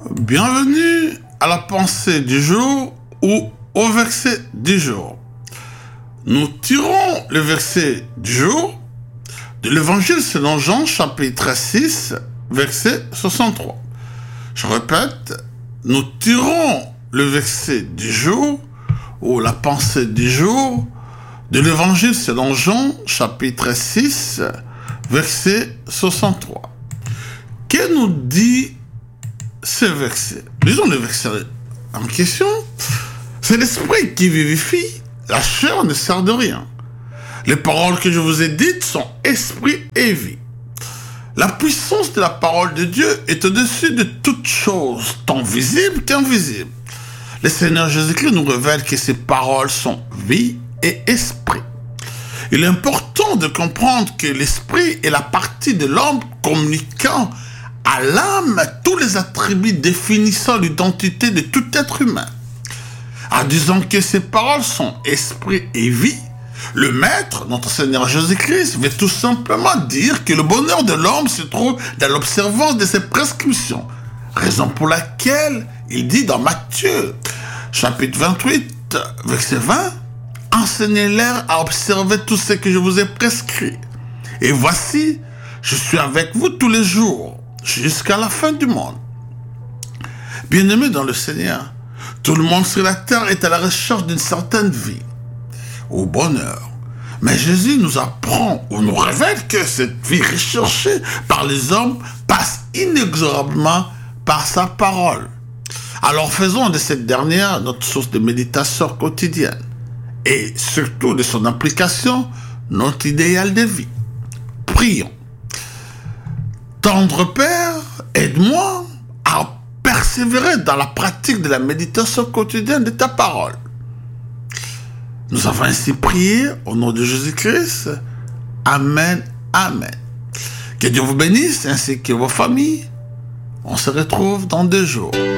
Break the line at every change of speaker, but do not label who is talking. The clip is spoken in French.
Bienvenue à la pensée du jour ou au verset du jour. Nous tirons le verset du jour de l'Évangile selon Jean, chapitre 6, verset 63. Je répète, nous tirons le verset du jour ou la pensée du jour de l'Évangile selon Jean, chapitre 6, verset 63. Que nous dit ce verset? Lisons le verset en question. C'est l'esprit qui vivifie, la chair ne sert de rien. Les paroles que je vous ai dites sont esprit et vie. La puissance de la parole de Dieu est au-dessus de toutes choses, tant visibles qu'invisibles. Le Seigneur Jésus-Christ nous révèle que ces paroles sont vie et esprit. Il est important de comprendre que l'esprit est la partie de l'homme communiquant à l'âme tous les attributs définissant l'identité de tout être humain. En disant que ces paroles sont esprit et vie, le Maître, notre Seigneur Jésus-Christ, veut tout simplement dire que le bonheur de l'homme se trouve dans l'observance de ses prescriptions. Raison pour laquelle il dit dans Matthieu, chapitre 28, verset 20, « Enseignez-leur à observer tout ce que je vous ai prescrit. Et voici, je suis avec vous tous les jours, jusqu'à la fin du monde. » Bien-aimés dans le Seigneur, tout le monde sur la terre est à la recherche d'une certaine vie, au bonheur. Mais Jésus nous apprend ou nous révèle que cette vie recherchée par les hommes passe inexorablement par sa parole. Alors faisons de cette dernière notre source de méditation quotidienne et surtout de son application notre idéal de vie. Prions. Tendre Père, aide-moi à persévérer dans la pratique de la méditation quotidienne de ta parole. Nous avons ainsi prié au nom de Jésus-Christ. Amen, amen. Que Dieu vous bénisse ainsi que vos familles. On se retrouve dans 2 jours.